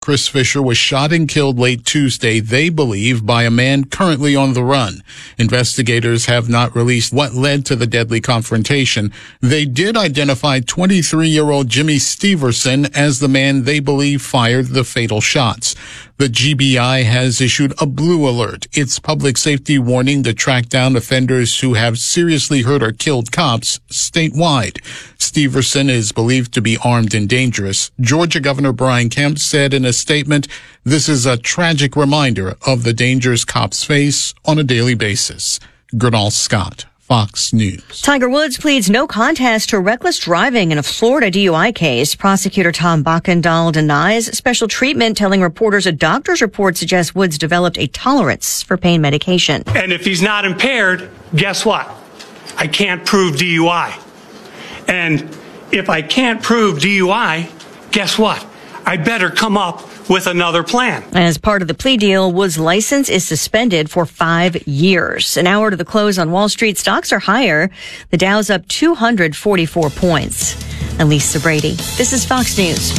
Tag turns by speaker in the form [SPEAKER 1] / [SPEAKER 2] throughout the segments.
[SPEAKER 1] Chris Fisher was shot and killed late Tuesday, they believe, by a man currently on the run. Investigators have not released what led to the deadly confrontation. They did identify 23-year-old Jimmy Steverson as the man they believe fired the fatal shots. The GBI has issued a blue alert. It's public safety warning to track down offenders who have seriously hurt or killed cops statewide. Steverson is believed to be armed and dangerous. Georgia Governor Brian Kemp said in a statement, "This is a tragic reminder of the dangers cops face on a daily basis." Gernal Scott, Fox News.
[SPEAKER 2] Tiger Woods pleads no contest to reckless driving in a Florida DUI case. Prosecutor Tom Bachendahl denies special treatment, telling reporters a doctor's report suggests Woods developed a tolerance for pain medication.
[SPEAKER 3] And if he's not impaired, guess what? I can't prove DUI. And if I can't prove DUI, guess what? I better come up with another plan.
[SPEAKER 2] As part of the plea deal, Woods' license is suspended for 5 years. An hour to the close on Wall Street, stocks are higher. The Dow's up 244 points. I'm Lisa Brady. This is Fox News.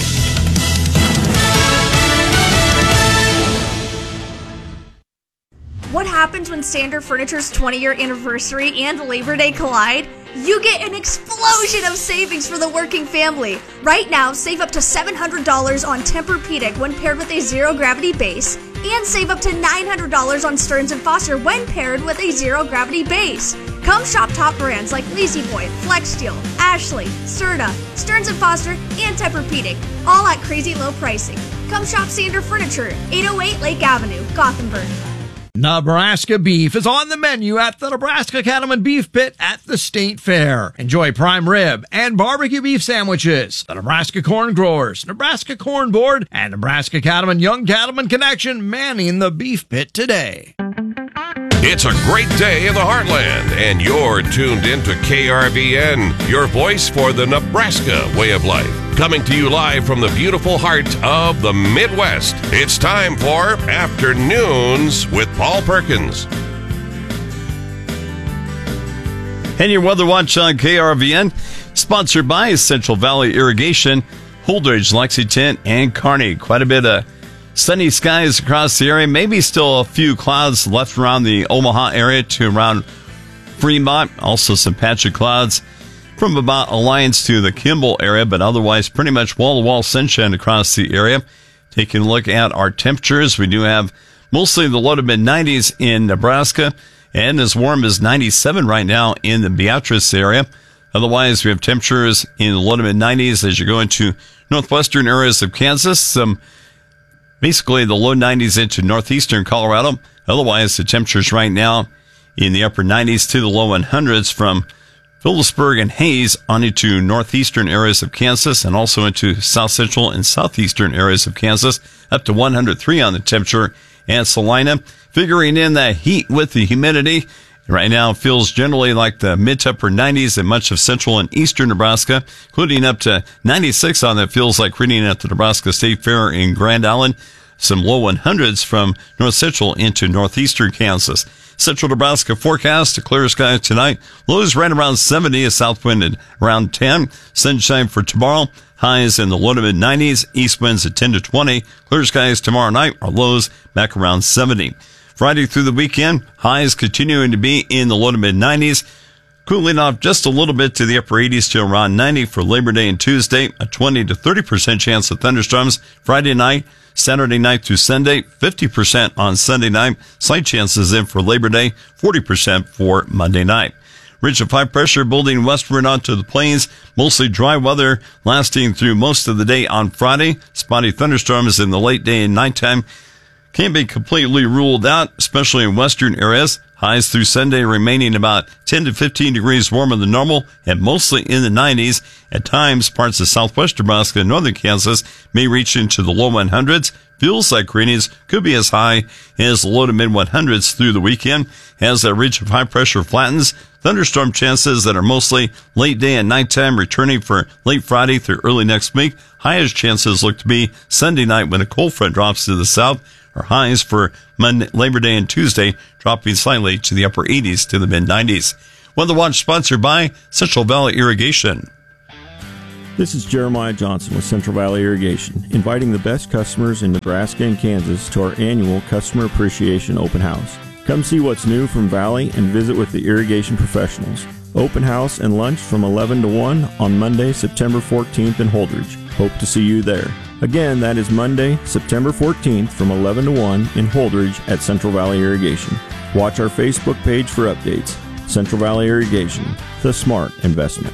[SPEAKER 4] What happens when Standard Furniture's 20-year anniversary and Labor Day collide? You get an explosion of savings for the working family. Right now, save up to $700 on Tempur-Pedic when paired with a zero-gravity base, and save up to $900 on Stearns & Foster when paired with a zero-gravity base. Come shop top brands like La-Z-Boy, FlexSteel, Ashley, Serta, Stearns & Foster, and Tempur-Pedic, all at crazy low pricing. Come shop Standard Furniture, 808 Lake Avenue, Gothenburg.
[SPEAKER 5] Nebraska beef is on the menu at the Nebraska Cattlemen Beef Pit at the State Fair. Enjoy prime rib and barbecue beef sandwiches. The Nebraska Corn Growers, Nebraska Corn Board, and Nebraska Cattlemen Young Cattlemen Connection manning the beef pit today.
[SPEAKER 6] It's a great day in the heartland, and you're tuned into KRVN, your voice for the Nebraska way of life. Coming to you live from the beautiful heart of the Midwest, it's time for Afternoons with Paul Perkins.
[SPEAKER 7] And your Weather Watch on KRVN, sponsored by Central Valley Irrigation, Holdridge, Lexington, and Kearney. Quite a bit of sunny skies across the area. Maybe still a few clouds left around the Omaha area to around Fremont. Also some patchy clouds from about Alliance to the Kimball area, but otherwise pretty much wall-to-wall sunshine across the area. Taking a look at our temperatures, we do have mostly the low to mid-90s in Nebraska and as warm as 97 right now in the Beatrice area. Otherwise, we have temperatures in the low to mid-90s as you go into northwestern areas of Kansas. Basically, the low 90s into northeastern Colorado. Otherwise, the temperatures right now in the upper 90s to the low 100s from Phillipsburg and Hayes on into northeastern areas of Kansas and also into south central and southeastern areas of Kansas, up to 103 on the temperature. And Salina, figuring in that heat with the humidity. Right now, it feels generally like the mid to upper 90s in much of central and eastern Nebraska, including up to 96 on that. Feels like reading at the Nebraska State Fair in Grand Island. Some low 100s from north central into northeastern Kansas. Central Nebraska forecast, a clear sky tonight. Lows right around 70, a south wind at around 10. Sunshine for tomorrow. Highs in the low to mid 90s. East winds at 10 to 20. Clear skies tomorrow night. Our lows back around 70. Friday through the weekend, highs continuing to be in the low to mid 90s. Cooling off just a little bit to the upper 80s to around 90 for Labor Day and Tuesday. A 20 to 30% chance of thunderstorms. Friday night, Saturday night through Sunday, 50% on Sunday night. Slight chances in for Labor Day, 40% for Monday night. Ridge of high pressure building westward onto the plains. Mostly dry weather lasting through most of the day on Friday. Spotty thunderstorms in the late day and nighttime can't be completely ruled out, especially in western areas. Highs through Sunday remaining about 10 to 15 degrees warmer than normal and mostly in the 90s. At times, parts of southwest Nebraska and northern Kansas may reach into the low 100s. Feels like readings could be as high as the low to mid 100s through the weekend. As that ridge of high pressure flattens, thunderstorm chances that are mostly late day and nighttime returning for late Friday through early next week. Highest chances look to be Sunday night when a cold front drops to the south. Our highs for Monday, Labor Day and Tuesday dropping slightly to the upper 80s to the mid 90s. Weather Watch sponsored by Central Valley Irrigation.
[SPEAKER 8] This is Jeremiah Johnson with Central Valley Irrigation, inviting the best customers in Nebraska and Kansas to our annual Customer Appreciation Open House. Come see what's new from Valley and visit with the irrigation professionals. Open house and lunch from 11 to 1 on Monday, September 14th in Holdridge. Hope to see you there. Again, that is Monday, September 14th from 11 to 1 in Holdridge at Central Valley Irrigation. Watch our Facebook page for updates. Central Valley Irrigation, the smart investment.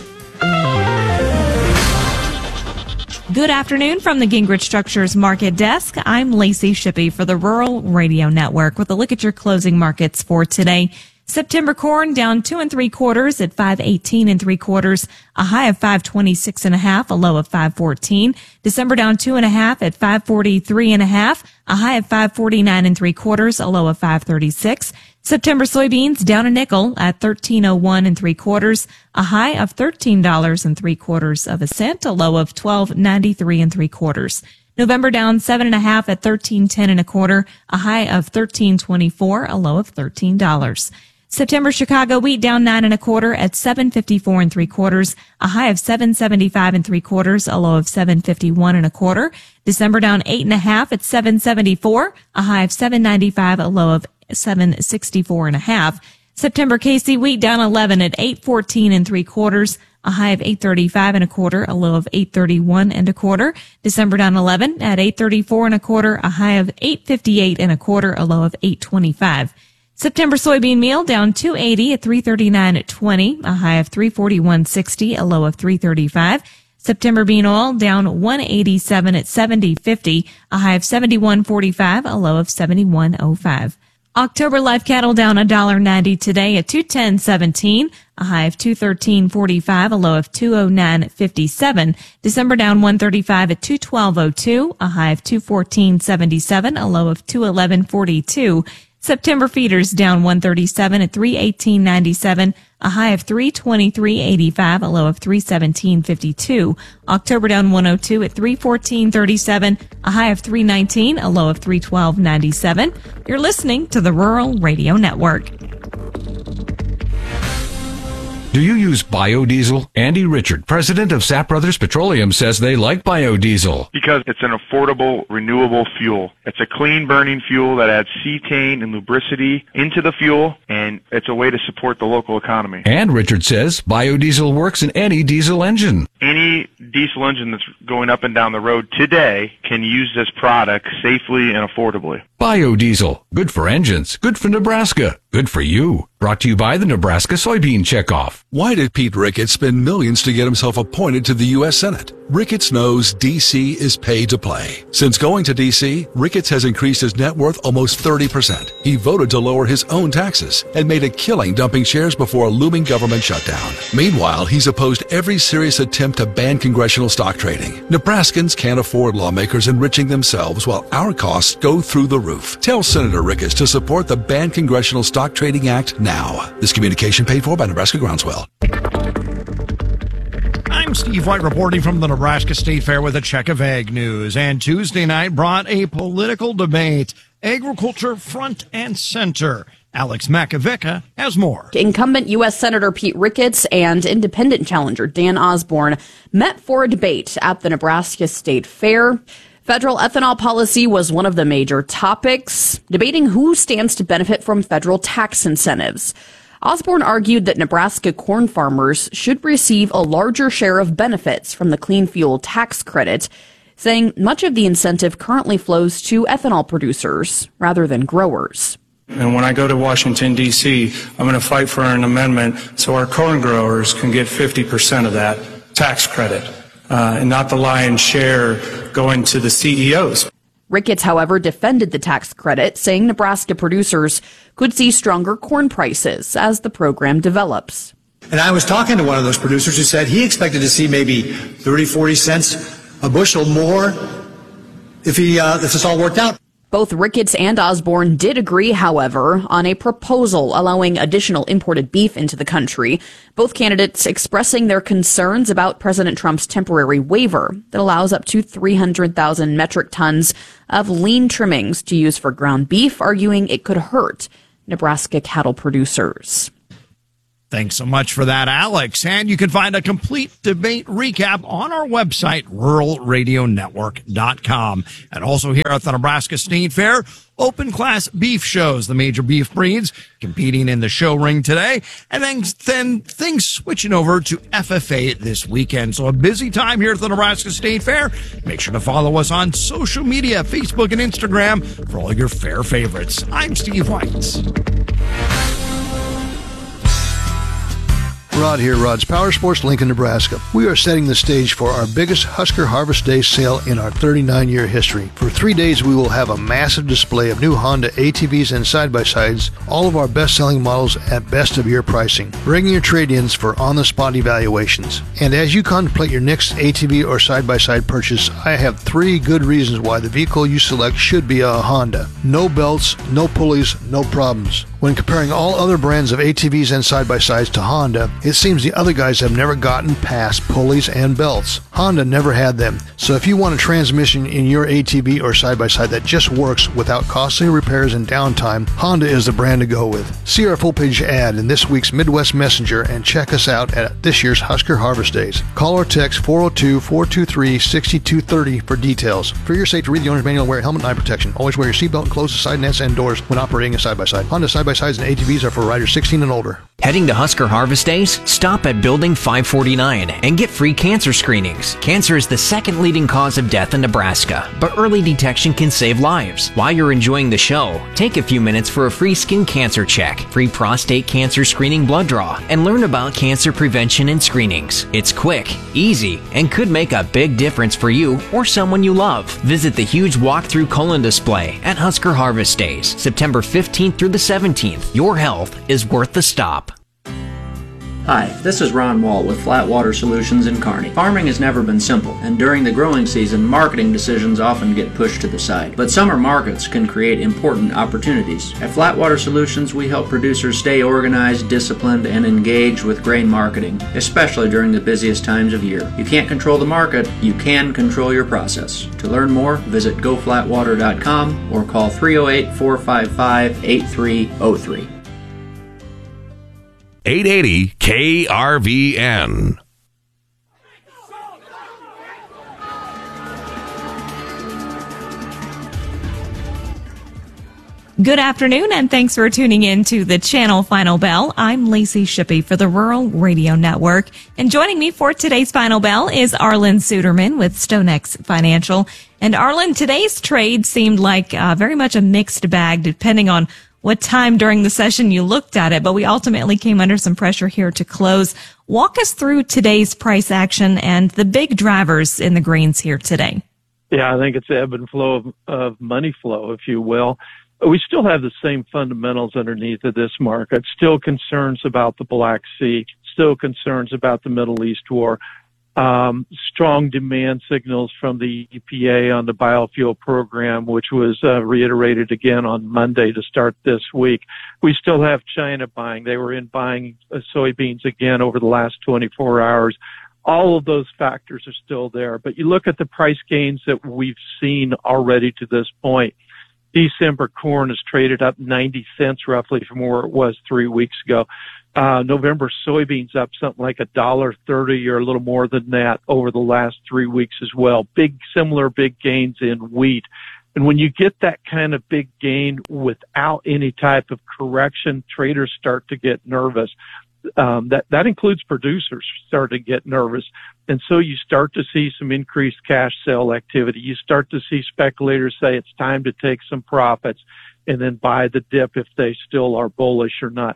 [SPEAKER 9] Good afternoon from the Gingrich Structures Market Desk. I'm Lacey Shippey for the Rural Radio Network with a look at your closing markets for today. September corn down 2 3/4 at 5.18 3/4, a high of 5.26.5, a low of 5.14. December down 2.5 at 5.43.5, a high of 5.49 3/4, a low of 5.36. September soybeans down a nickel at 13.01 3/4, a high of $13 3/4 cents, a low of 12.93 3/4. November down 7.5 at 13.10 1/4, a high of 13.24, a low of $13. September Chicago wheat down 9 1/4 at 7.54 3/4, a high of 7.75 3/4, a low of 7.51 1/4. December down 8.5 at 7.74, a high of 7.95, a low of 7.64 1/2. September KC wheat down 11 at 8.14 3/4, a high of 8.35 1/4, a low of 8.31 1/4. December down 11 at 8.34 1/4, a high of 8.58 1/4, a low of 8.25. September soybean meal down 2.80 at 3.39 20, a high of 3.41.60, a low of 3.35. September bean oil down 1.87 at 70.50, a high of 71.45, a low of 71.05. October live cattle down $1.90 today at 210.17, a high of 213.45, a low of 209.57. December down 135 at 212.02, a high of 214.77, a low of 211.42. September feeders down 137 at 318.97, a high of 323.85, a low of 317.52. October down 102 at 314.37, a high of 319, a low of 312.97. You're listening to the Rural Radio Network.
[SPEAKER 10] Do you use biodiesel? Andy Richard, president of Sapp Brothers Petroleum, says they like biodiesel.
[SPEAKER 11] Because it's an affordable, renewable fuel. It's a clean burning fuel that adds cetane and lubricity into the fuel, and it's a way to support the local economy.
[SPEAKER 10] And Richard says biodiesel works in any diesel engine.
[SPEAKER 11] Any diesel engine that's going up and down the road today can use this product safely and affordably.
[SPEAKER 10] Biodiesel. Good for engines. Good for Nebraska. Good for you. Brought to you by the Nebraska Soybean Checkoff.
[SPEAKER 12] Why did Pete Ricketts spend millions to get himself appointed to the U.S. Senate? Ricketts knows D.C. is pay to play. Since going to D.C., Ricketts has increased his net worth almost 30%. He voted to lower his own taxes and made a killing dumping shares before a looming government shutdown. Meanwhile, he's opposed every serious attempt to ban congressional stock trading. Nebraskans can't afford lawmakers enriching themselves while our costs go through the roof. Tell Senator Ricketts to support the Ban Congressional Stock Trading Act now. This communication paid for by Nebraska Groundswell.
[SPEAKER 5] I'm Steve White reporting from the Nebraska State Fair with a check of ag news. And Tuesday night brought a political debate. Agriculture front and center. Alex Makovica has more.
[SPEAKER 13] Incumbent U.S. Senator Pete Ricketts and independent challenger Dan Osborne met for a debate at the Nebraska State Fair. Federal ethanol policy was one of the major topics, debating who stands to benefit from federal tax incentives. Osborne argued that Nebraska corn farmers should receive a larger share of benefits from the clean fuel tax credit, saying much of the incentive currently flows to ethanol producers rather than growers.
[SPEAKER 14] And when I go to Washington, D.C., I'm going to fight for an amendment so our corn growers can get 50% of that tax credit, and not the lion's share going to the CEOs.
[SPEAKER 13] Ricketts, however, defended the tax credit, saying Nebraska producers could see stronger corn prices as the program develops.
[SPEAKER 15] And I was talking to one of those producers who said he expected to see maybe 30, 40 cents a bushel more if this all worked out.
[SPEAKER 13] Both Ricketts and Osborne did agree, however, on a proposal allowing additional imported beef into the country, both candidates expressing their concerns about President Trump's temporary waiver that allows up to 300,000 metric tons of lean trimmings to use for ground beef, arguing it could hurt Nebraska cattle producers.
[SPEAKER 5] Thanks so much for that, Alex. And you can find a complete debate recap on our website, ruralradionetwork.com. And also here at the Nebraska State Fair, open class beef shows, the major beef breeds competing in the show ring today. And then things switching over to FFA this weekend. So a busy time here at the Nebraska State Fair. Make sure to follow us on social media, Facebook and Instagram for all your fair favorites. I'm Steve White.
[SPEAKER 16] Rod here, Rod's Power Sports, Lincoln, Nebraska. We are setting the stage for our biggest Husker Harvest Day sale in our 39-year history. For 3 days, we will have a massive display of new Honda ATVs and side-by-sides, all of our best-selling models at best-of-year pricing. Bring your trade-ins for on-the-spot evaluations. And as you contemplate your next ATV or side-by-side purchase, I have 3 good reasons why the vehicle you select should be a Honda. No belts, no pulleys, no problems. When comparing all other brands of ATVs and side-by-sides to Honda, it seems the other guys have never gotten past pulleys and belts. Honda never had them. So if you want a transmission in your ATV or side-by-side that just works without costly repairs and downtime, Honda is the brand to go with. See our full-page ad in this week's Midwest Messenger and check us out at this year's Husker Harvest Days. Call or text 402-423-6230 for details. For your safety, read the owner's manual and wear a helmet and eye protection. Always wear your seatbelt and close the side nets and doors when operating a side-by-side. Honda side-by-sides and ATVs are for riders 16 and older.
[SPEAKER 17] Heading to Husker Harvest Days? Stop at Building 549 and get free cancer screenings. Cancer is the second leading cause of death in Nebraska, but early detection can save lives. While you're enjoying the show, take a few minutes for a free skin cancer check, free prostate cancer screening blood draw, and learn about cancer prevention and screenings. It's quick, easy, and could make a big difference for you or someone you love. Visit the huge walk-through colon display at Husker Harvest Days, September 15th through the 17th. Your health is worth the stop.
[SPEAKER 18] Hi, this is Ron Wall with Flatwater Solutions in Kearney. Farming has never been simple, and during the growing season, marketing decisions often get pushed to the side. But summer markets can create important opportunities. At Flatwater Solutions, we help producers stay organized, disciplined, and engaged with grain marketing, especially during the busiest times of year. You can't control the market, you can control your process. To learn more, visit goflatwater.com or call 308-455-8303.
[SPEAKER 6] 880 KRVN.
[SPEAKER 9] Good afternoon, and thanks for tuning in to the Channel Final Bell. I'm Lacey Shippey for the Rural Radio Network, and joining me for today's Final Bell is Arlen Suderman with StoneX Financial. And Arlen, today's trade seemed like very much a mixed bag, depending on what time during the session you looked at it, but we ultimately came under some pressure here to close. Walk us through today's price action and the big drivers in the greens here today.
[SPEAKER 19] Yeah, I think it's ebb and flow of money flow, if you will. We still have the same fundamentals underneath of this market. Still concerns about the Black Sea, still concerns about the Middle East war. Strong demand signals from the EPA on the biofuel program, which was reiterated again on Monday to start this week. We still have China buying. They were in buying soybeans again over the last 24 hours. All of those factors are still there. But you look at the price gains that we've seen already to this point. December corn has traded up 90 cents roughly from where it was 3 weeks ago. November soybeans up something like $1.30 or a little more than that over the last 3 weeks as well. Similar big gains in wheat. And when you get that kind of big gain without any type of correction, traders start to get nervous. That includes producers start to get nervous. And so you start to see some increased cash sale activity. You start to see speculators say it's time to take some profits and then buy the dip if they still are bullish or not.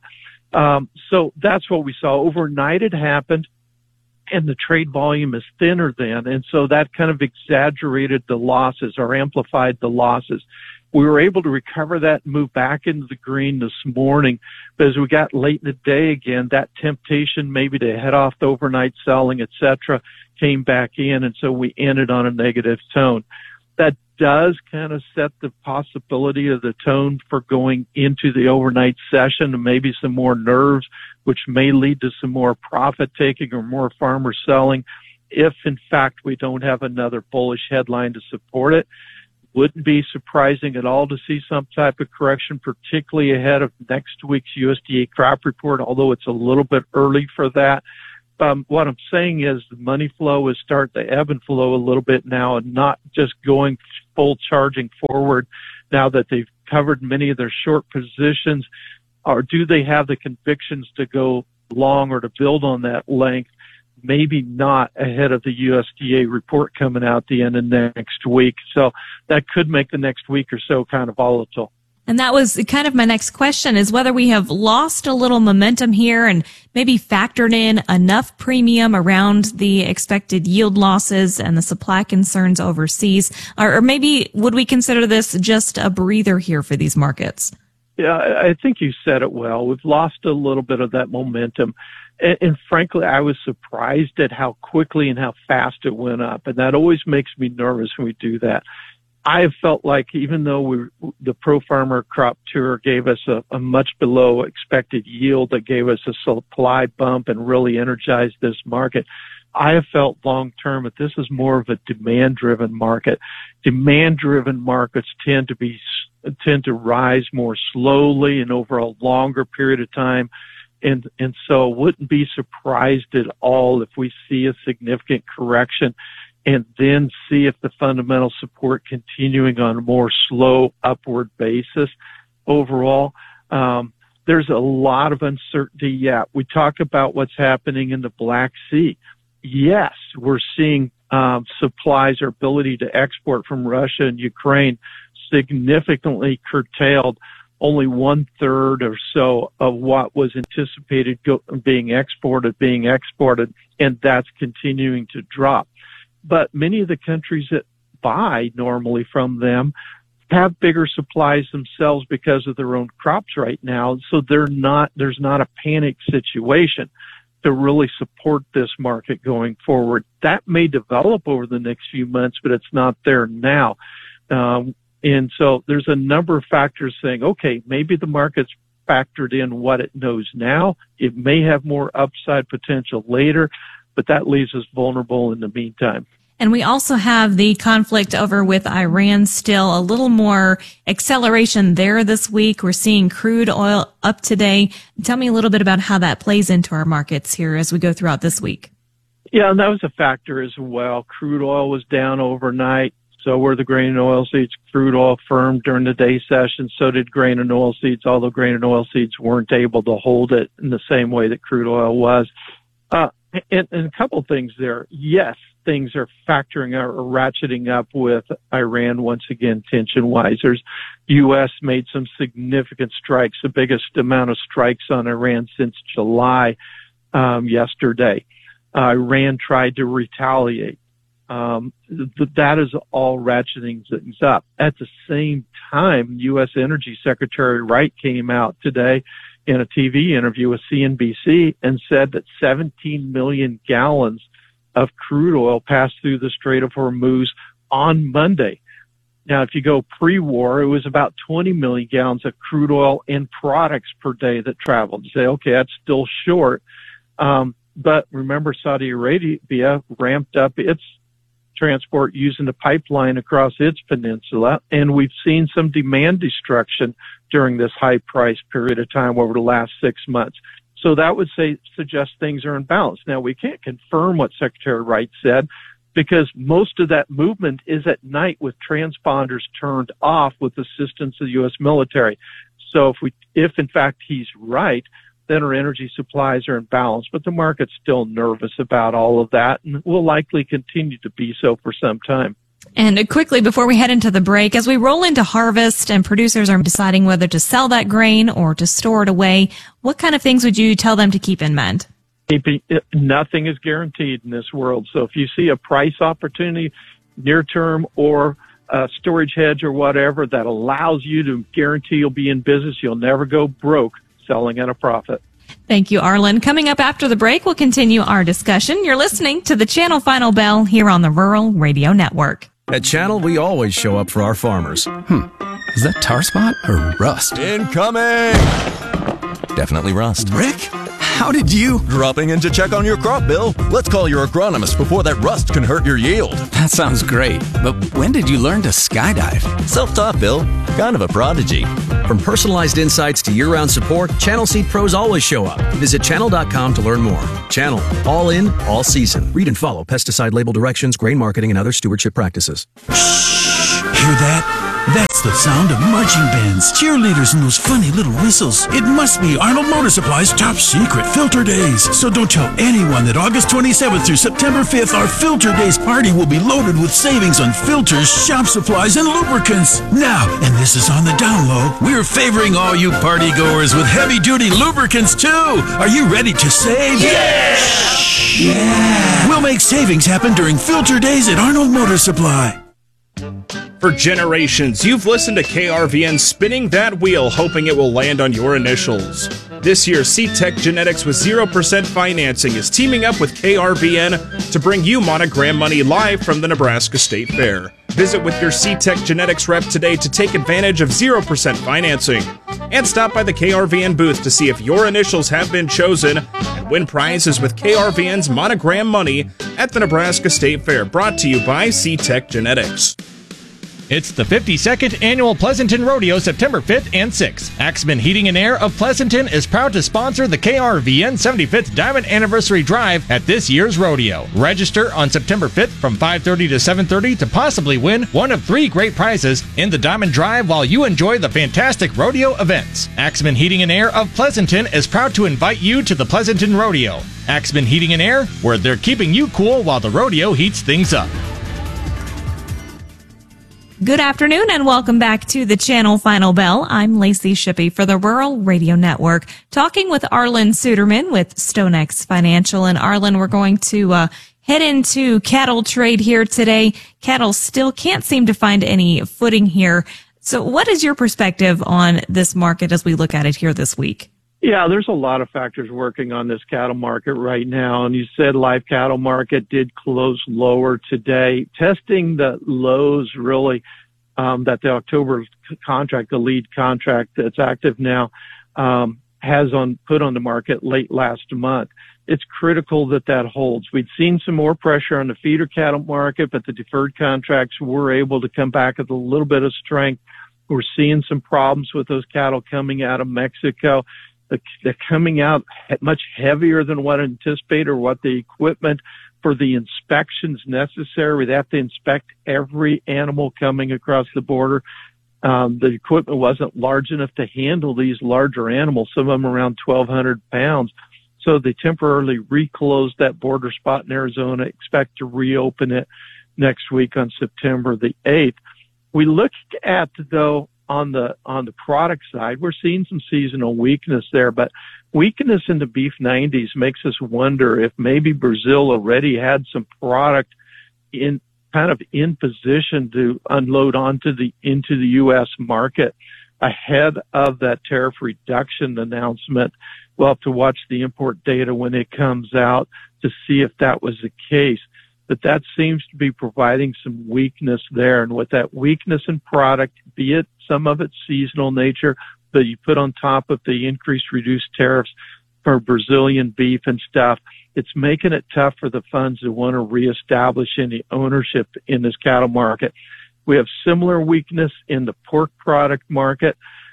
[SPEAKER 19] So that's what we saw. Overnight it happened, and the trade volume is thinner then. And so that kind of exaggerated the losses or amplified the losses. We were able to recover that and move back into the green this morning. But as we got late in the day again, that temptation maybe to head off the overnight selling, et cetera, came back in. And so we ended on a negative tone. That does kind of set the possibility of the tone for going into the overnight session and maybe some more nerves, which may lead to some more profit taking or more farmers selling if, in fact, we don't have another bullish headline to support it. Wouldn't be surprising at all to see some type of correction, particularly ahead of next week's USDA crop report, although it's a little bit early for that. What I'm saying is the money flow is starting to ebb and flow a little bit now and not just going full charging forward now that they've covered many of their short positions. Or do they have the convictions to go long or to build on that length? Maybe not ahead of the USDA report coming out the end of next week. So that could make the next week or so kind of volatile.
[SPEAKER 9] And that was kind of my next question, is whether we have lost a little momentum here and maybe factored in enough premium around the expected yield losses and the supply concerns overseas, or maybe would we consider this just a breather here for these markets?
[SPEAKER 19] Yeah, I think you said it well. We've lost a little bit of that momentum. And frankly, I was surprised at how quickly and how fast it went up. And that always makes me nervous when we do that. I have felt like even though the Pro Farmer Crop Tour gave us a much below expected yield that gave us a supply bump and really energized this market, I have felt long term that this is more of a demand driven market. Demand driven markets tend to rise more slowly and over a longer period of time. And so wouldn't be surprised at all if we see a significant correction and then see if the fundamental support continuing on a more slow upward basis overall. There's a lot of uncertainty yet. We talk about what's happening in the Black Sea. Yes, we're seeing supplies or ability to export from Russia and Ukraine significantly curtailed. Only 1/3 or so of what was anticipated being exported, and that's continuing to drop. But many of the countries that buy normally from them have bigger supplies themselves because of their own crops right now. So there's not a panic situation to really support this market going forward. That may develop over the next few months, but it's not there now. And so there's a number of factors saying, okay, maybe the market's factored in what it knows now. It may have more upside potential later, but that leaves us vulnerable in the meantime.
[SPEAKER 9] And we also have the conflict over with Iran still, a little more acceleration there this week. We're seeing crude oil up today. Tell me a little bit about how that plays into our markets here as we go throughout this week.
[SPEAKER 19] Yeah, and that was a factor as well. Crude oil was down overnight. So were the grain and oilseeds. Crude oil firmed during the day session. So did grain and oilseeds, although grain and oilseeds weren't able to hold it in the same way that crude oil was. And a couple of things there. Yes, things are factoring or ratcheting up with Iran once again, tension-wise. U.S. made some significant strikes, the biggest amount of strikes on Iran since July yesterday. Iran tried to retaliate. That is all ratcheting things up. At the same time, U.S. Energy Secretary Wright came out today in a TV interview with CNBC and said that 17 million gallons of crude oil passed through the Strait of Hormuz on Monday. Now, if you go pre-war, it was about 20 million gallons of crude oil and products per day that traveled. You say, okay, that's still short. But remember, Saudi Arabia ramped up its transport using the pipeline across its peninsula, and we've seen some demand destruction during this high price period of time over the last 6 months. So that would suggest things are in balance. Now, we can't confirm what Secretary Wright said because most of that movement is at night with transponders turned off with assistance of the U.S. military. So if in fact he's right, then our energy supplies are in balance. But the market's still nervous about all of that and will likely continue to be so for some time.
[SPEAKER 9] And quickly, before we head into the break, as we roll into harvest and producers are deciding whether to sell that grain or to store it away, what kind of things would you tell them to keep in mind?
[SPEAKER 19] Nothing is guaranteed in this world. So if you see a price opportunity near term or a storage hedge or whatever that allows you to guarantee you'll be in business, you'll never go broke selling at a profit.
[SPEAKER 9] Thank you, Arlen. Coming up after the break, we'll continue our discussion. You're listening to the Channel Final Bell here on the Rural Radio Network.
[SPEAKER 20] At Channel, we always show up for our farmers. Is that tar spot or rust?
[SPEAKER 21] Incoming!
[SPEAKER 20] Definitely rust.
[SPEAKER 21] Rick?
[SPEAKER 20] How did you?
[SPEAKER 21] Dropping in to check on your crop, Bill. Let's call your agronomist before that rust can hurt your yield.
[SPEAKER 20] That sounds great. But when did you learn to skydive?
[SPEAKER 21] Self-taught, Bill. Kind of a prodigy.
[SPEAKER 20] From personalized insights to year-round support, Channel Seed pros always show up. Visit channel.com to learn more. Channel. All in, all season. Read and follow pesticide label directions, grain marketing, and other stewardship practices.
[SPEAKER 22] Shh! Hear that? That's the sound of marching bands, cheerleaders, and those funny little whistles. It must be Arnold Motor Supply's top secret Filter Days. So don't tell anyone that August 27th through September 5th, our Filter Days party will be loaded with savings on filters, shop supplies, and lubricants. Now, and this is on the down low, we're favoring all you party goers with heavy-duty lubricants, too. Are you ready to save? Yeah! Yeah! We'll make savings happen during Filter Days at Arnold Motor Supply.
[SPEAKER 23] For generations, you've listened to KRVN spinning that wheel, hoping it will land on your initials. This year, C-Tech Genetics with 0% financing is teaming up with KRVN to bring you Monogram Money live from the Nebraska State Fair. Visit with your C-Tech Genetics rep today to take advantage of 0% financing. And stop by the KRVN booth to see if your initials have been chosen and win prizes with KRVN's Monogram Money at the Nebraska State Fair, brought to you by C-Tech Genetics.
[SPEAKER 24] It's the 52nd Annual Pleasanton Rodeo, September 5th and 6th. Axman Heating and Air of Pleasanton is proud to sponsor the KRVN 75th Diamond Anniversary Drive at this year's rodeo. Register on September 5th from 5:30 to 7:30 to possibly win one of 3 great prizes in the Diamond Drive while you enjoy the fantastic rodeo events. Axman Heating and Air of Pleasanton is proud to invite you to the Pleasanton Rodeo. Axman Heating and Air, where they're keeping you cool while the rodeo heats things up.
[SPEAKER 9] Good afternoon and welcome back to the Channel Final Bell. I'm Lacey Shippey for the Rural Radio Network, talking with Arlen Suderman with StoneX Financial. And Arlen, we're going to head into cattle trade here today. Cattle still can't seem to find any footing here. So what is your perspective on this market as we look at it here this week?
[SPEAKER 19] Yeah, there's a lot of factors working on this cattle market right now. And you said live cattle market did close lower today. Testing the lows really, that the October contract, the lead contract that's active now, has put on the market late last month. It's critical that that holds. We'd seen some more pressure on the feeder cattle market, but the deferred contracts were able to come back with a little bit of strength. We're seeing some problems with those cattle coming out of Mexico. They're coming out much heavier than what anticipated or what the equipment for the inspections necessary. They have to inspect every animal coming across the border. The equipment wasn't large enough to handle these larger animals, some of them around 1,200 pounds. So they temporarily reclosed that border spot in Arizona, expect to reopen it next week on September the 8th. We look at, though, on the product side, we're seeing some seasonal weakness there, but weakness in the beef 90s makes us wonder if maybe Brazil already had some product in position to unload into the U.S. market ahead of that tariff reduction announcement. We'll have to watch the import data when it comes out to see if that was the case. But that seems to be providing some weakness there. And with that weakness in product, be it some of its seasonal nature, that you put on top of the increased reduced tariffs for Brazilian beef and stuff, it's making it tough for the funds that want to reestablish any ownership in this cattle market. We have similar weakness in the pork product market,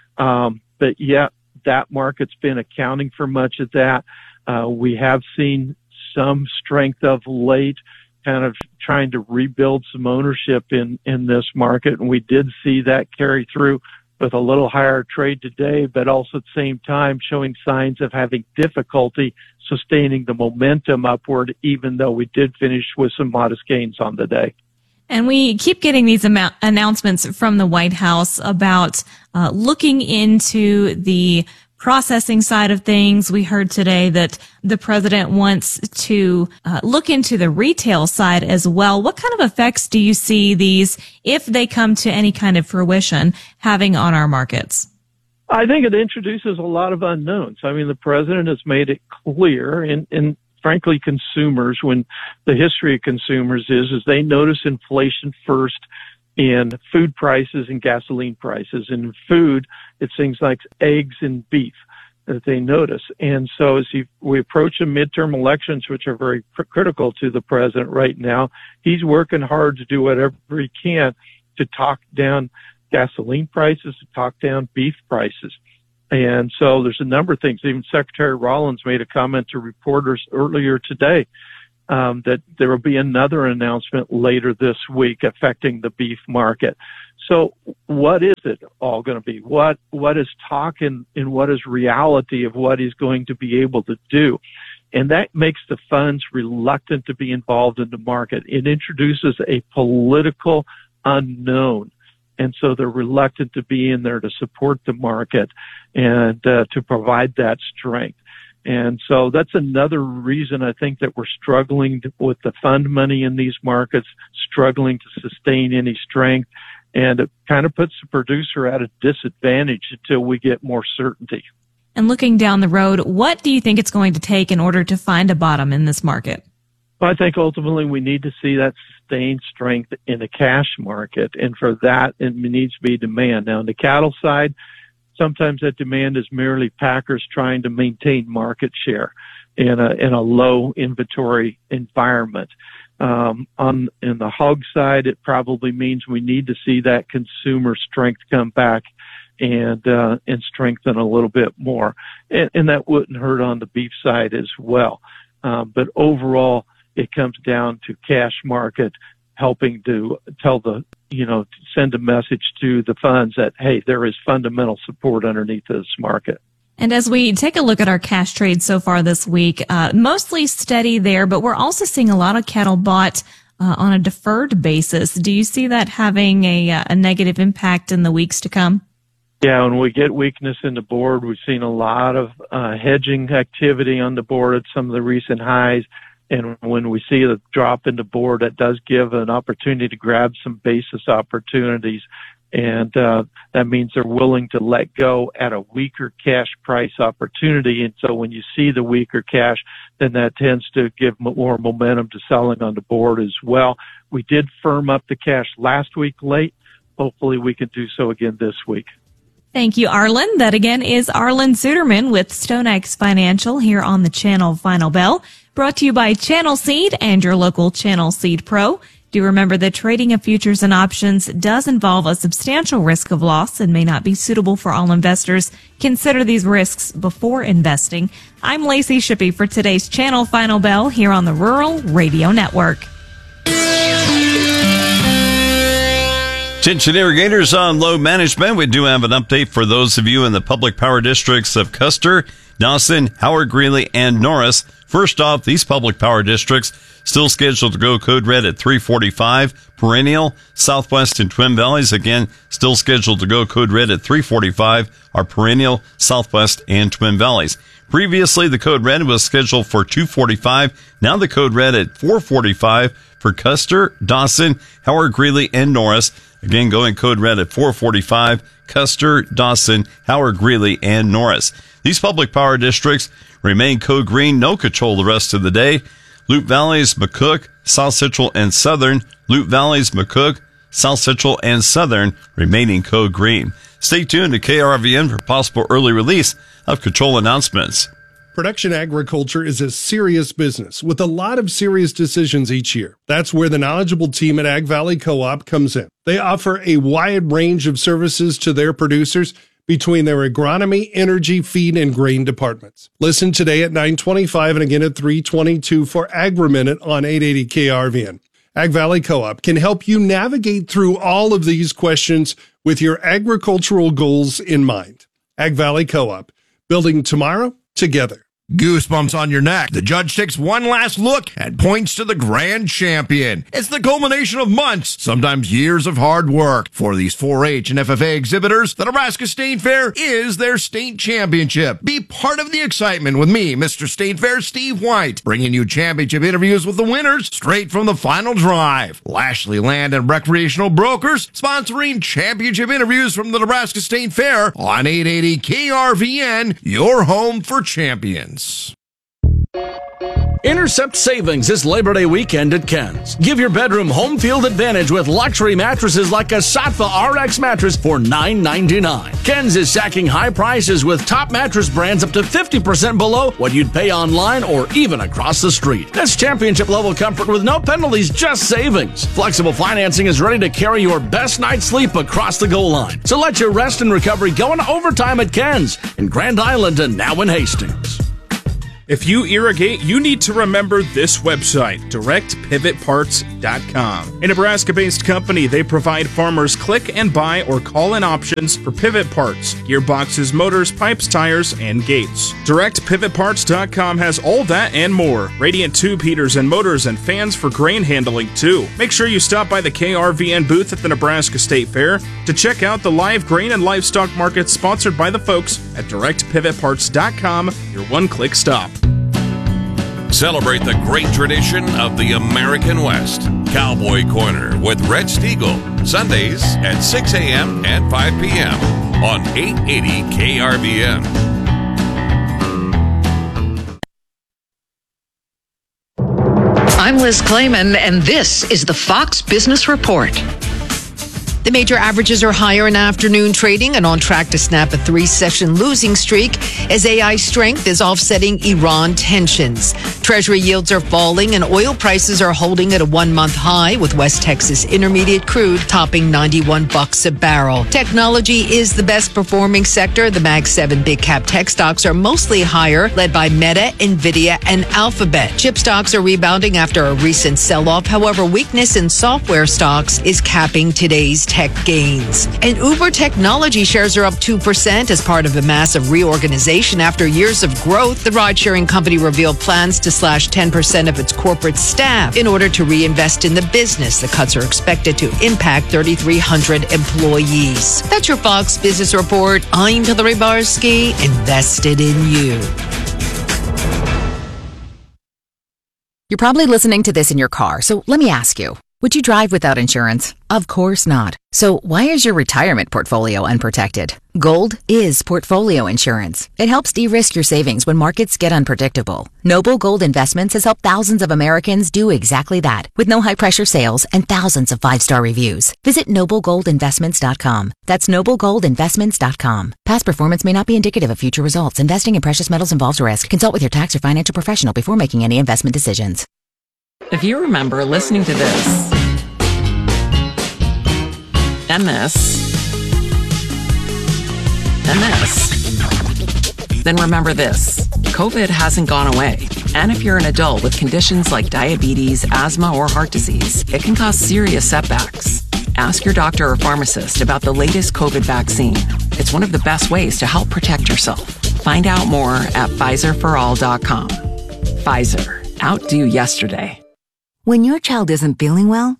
[SPEAKER 19] but yet that market's been accounting for much of that. We have seen some strength of late, kind of trying to rebuild some ownership in this market. And we did see that carry through with a little higher trade today, but also at the same time showing signs of having difficulty sustaining the momentum upward, even though we did finish with some modest gains on the day.
[SPEAKER 9] And we keep getting these announcements from the White House about looking into the processing side of things. We heard today that the president wants to look into the retail side as well. What kind of effects do you see these, if they come to any kind of fruition, having on our markets?
[SPEAKER 19] I think it introduces a lot of unknowns. I mean, the president has made it clear, and frankly, consumers, when the history of consumers is they notice inflation first in food prices and gasoline prices. And in food, it's things like eggs and beef. that they notice. And so as we approach the midterm elections, which are very critical to the president right now, he's working hard to do whatever he can to talk down gasoline prices, to talk down beef prices. And so there's a number of things. Even Secretary Rollins made a comment to reporters earlier today that there will be another announcement later this week affecting the beef market. So what is it all going to be? What is talk and what is reality of what he's going to be able to do? And that makes the funds reluctant to be involved in the market. It introduces a political unknown. And so they're reluctant to be in there to support the market and to provide that strength. And so that's another reason I think that we're struggling with the fund money in these markets, struggling to sustain any strength. And it kind of puts the producer at a disadvantage until we get more certainty.
[SPEAKER 9] And looking down the road, what do you think it's going to take in order to find a bottom in this market?
[SPEAKER 19] Well, I think ultimately we need to see that sustained strength in the cash market. And for that, it needs to be demand. Now, on the cattle side, sometimes that demand is merely packers trying to maintain market share in a low inventory environment. In the hog side, it probably means we need to see that consumer strength come back and strengthen a little bit more. And that wouldn't hurt on the beef side as well. But overall, it comes down to cash market helping to send a message to the funds that, hey, there is fundamental support underneath this market.
[SPEAKER 9] And as we take a look at our cash trades so far this week, mostly steady there, but we're also seeing a lot of cattle bought on a deferred basis. Do you see that having a negative impact in the weeks to come?
[SPEAKER 19] Yeah, when we get weakness in the board, we've seen a lot of hedging activity on the board at some of the recent highs. And when we see the drop in the board, that does give an opportunity to grab some basis opportunities. And that means they're willing to let go at a weaker cash price opportunity. And so when you see the weaker cash, then that tends to give more momentum to selling on the board as well. We did firm up the cash last week late. Hopefully we can do so again this week.
[SPEAKER 9] Thank you, Arlen. That again is Arlen Suderman with StoneX Financial here on the Channel Final Bell, brought to you by Channel Seed and your local Channel Seed Pro. Do remember that trading of futures and options does involve a substantial risk of loss and may not be suitable for all investors. Consider these risks before investing. I'm Lacey Shippey for today's Channel Final Bell here on the Rural Radio Network.
[SPEAKER 7] Attention irrigators on load management. We do have an update for those of you in the public power districts of Custer, Dawson, Howard, Greeley, and Norris. First off, these public power districts still scheduled to go code red at 345. Perennial, Southwest, and Twin Valleys, again, still scheduled to go code red at 345 are Perennial, Southwest, and Twin Valleys. Previously, the code red was scheduled for 245. Now the code red at 445 for Custer, Dawson, Howard, Greeley, and Norris. Again, going code red at 445, Custer, Dawson, Howard, Greeley, and Norris. These public power districts remain code green, no control the rest of the day. Loup Valleys, McCook, South Central, and Southern. Loup Valleys, McCook, South Central, and Southern remaining code green. Stay tuned to KRVN for possible early release of control announcements.
[SPEAKER 1] Production agriculture is a serious business with a lot of serious decisions each year. That's where the knowledgeable team at Ag Valley Co-op comes in. They offer a wide range of services to their producers between their agronomy, energy, feed, and grain departments. Listen today at 9:25 and again at 3:22 for Agri-Minute on 880 KRVN. Ag Valley Co-op can help you navigate through all of these questions with your agricultural goals in mind. Ag Valley Co-op, building tomorrow together.
[SPEAKER 5] Goosebumps on your neck. The judge takes one last look and points to the grand champion. It's the culmination of months, sometimes years of hard work. For these 4-H and FFA exhibitors, the Nebraska State Fair is their state championship. Be part of the excitement with me, Mr. State Fair Steve White, bringing you championship interviews with the winners straight from the final drive. Lashley Land and Recreational Brokers sponsoring championship interviews from the Nebraska State Fair on 880 KRVN, your home for champions.
[SPEAKER 2] Intercept savings this Labor Day weekend at Ken's. Give your bedroom home field advantage with luxury mattresses like a Sattva RX mattress for $9.99. Ken's is sacking high prices with top mattress brands up to 50% below what you'd pay online or even across the street. That's championship level comfort with no penalties, just savings. Flexible financing is ready to carry your best night's sleep across the goal line. So let your rest and recovery go into overtime at Ken's in Grand Island and now in Hastings.
[SPEAKER 23] If you irrigate, you need to remember this website, DirectPivotParts.com. A Nebraska-based company, they provide farmers click and buy or call-in options for pivot parts, gearboxes, motors, pipes, tires, and gates. DirectPivotParts.com has all that and more. Radiant tube heaters and motors and fans for grain handling, too. Make sure you stop by the KRVN booth at the Nebraska State Fair to check out the live grain and livestock market sponsored by the folks at DirectPivotParts.com, your one-click stop.
[SPEAKER 6] Celebrate the great tradition of the American West. Cowboy Corner with Red Stiegel. Sundays at 6 a.m. and 5 p.m. on 880 KRVN.
[SPEAKER 3] I'm Liz Clayman, and this is the Fox Business Report. The major averages are higher in afternoon trading and on track to snap a 3-session losing streak as AI strength is offsetting Iran tensions. Treasury yields are falling and oil prices are holding at a 1-month high, with West Texas Intermediate crude topping $91 a barrel. Technology is the best performing sector. The Mag 7 big cap tech stocks are mostly higher, led by Meta, Nvidia, and Alphabet. Chip stocks are rebounding after a recent sell-off. However, weakness in software stocks is capping today's tech gains. And Uber technology shares are up 2% as part of a massive reorganization after years of growth. The ride-sharing company revealed plans to slash 10% of its corporate staff in order to reinvest in the business. The cuts are expected to impact 3,300 employees. That's your Fox Business Report. I'm Hillary Barsky, invested in you.
[SPEAKER 4] You're probably listening to this in your car, so let me ask you. Would you drive without insurance? Of course not. So why is your retirement portfolio unprotected? Gold is portfolio insurance. It helps de-risk your savings when markets get unpredictable. Noble Gold Investments has helped thousands of Americans do exactly that, with no high-pressure sales and thousands of 5-star reviews. Visit NobleGoldInvestments.com. That's NobleGoldInvestments.com. Past performance may not be indicative of future results. Investing in precious metals involves risk. Consult with your tax or financial professional before making any investment decisions.
[SPEAKER 8] If you remember listening to this, and this, and this, then remember this. COVID hasn't gone away. And if you're an adult with conditions like diabetes, asthma, or heart disease, it can cause serious setbacks. Ask your doctor or pharmacist about the latest COVID vaccine. It's one of the best ways to help protect yourself. Find out more at PfizerForAll.com. Pfizer. Outdo yesterday.
[SPEAKER 25] When your child isn't feeling well,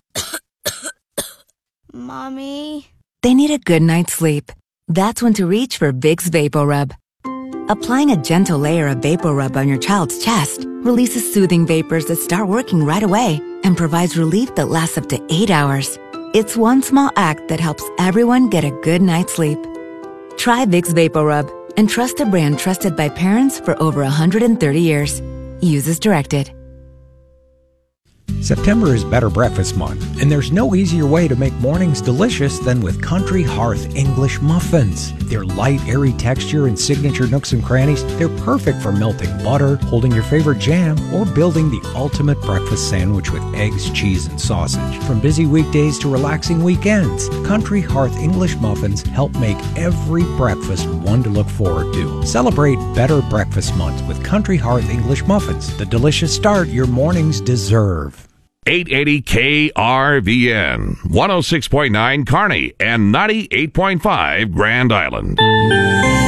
[SPEAKER 26] Mommy,
[SPEAKER 25] they need a good night's sleep. That's when to reach for Vicks VapoRub. Applying a gentle layer of VapoRub on your child's chest releases soothing vapors that start working right away and provides relief that lasts up to 8 hours. It's one small act that helps everyone get a good night's sleep. Try Vicks VapoRub and trust a brand trusted by parents for over 130 years. Use as directed.
[SPEAKER 27] September is Better Breakfast Month, and there's no easier way to make mornings delicious than with Country Hearth English muffins. Their light, airy texture and signature nooks and crannies, they're perfect for melting butter, holding your favorite jam, or building the ultimate breakfast sandwich with eggs, cheese, and sausage. From busy weekdays to relaxing weekends, Country Hearth English muffins help make every breakfast one to look forward to. Celebrate Better Breakfast Month with Country Hearth English muffins, the delicious start your mornings deserve.
[SPEAKER 6] 880 KRVN, 106.9 Kearney, and 98.5 Grand Island.